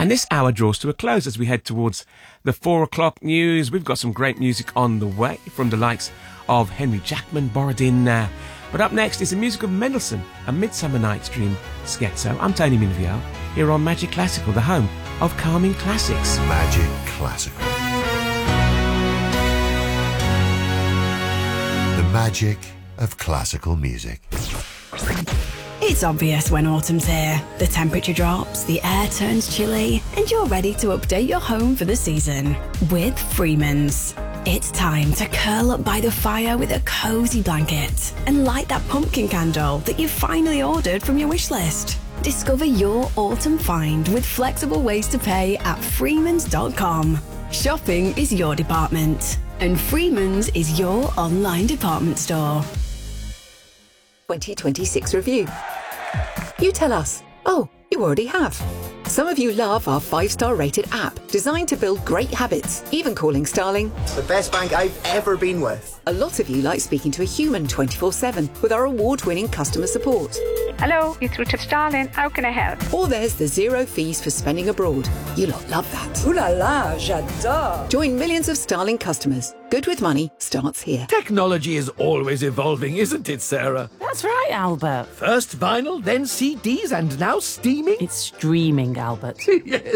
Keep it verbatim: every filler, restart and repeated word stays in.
And this hour draws to a close as we head towards the four o'clock news. We've got some great music on the way from the likes of Henry Jackman, Borodin. Uh, but up next is the music of Mendelssohn, A Midsummer Night's Dream Scherzo. I'm Tony Minville, here on Magic Classical, the home of calming classics. Magic Classical. The magic of classical music. It's obvious when autumn's here. The temperature drops, the air turns chilly, and you're ready to update your home for the season with Freeman's. It's time to curl up by the fire with a cosy blanket and light that pumpkin candle that you finally ordered from your wish list. Discover your autumn find with flexible ways to pay at freemans dot com. Shopping is your department, and Freeman's is your online department store. twenty twenty-six review. You tell us. Oh, you already have. Some of you love our five-star rated app, designed to build great habits, even calling Starling the best bank I've ever been with. A lot of you like speaking to a human twenty-four seven with our award-winning customer support. Hello, it's Richard Starling. How can I help? Or there's the zero fees for spending abroad. You lot love that. Ooh la la, j'adore. Join millions of Starling customers. Good with money starts here. Technology is always evolving, isn't it, Sarah? That's right, Albert. First vinyl, then C Ds, and now streaming? It's streaming, Albert. Yes.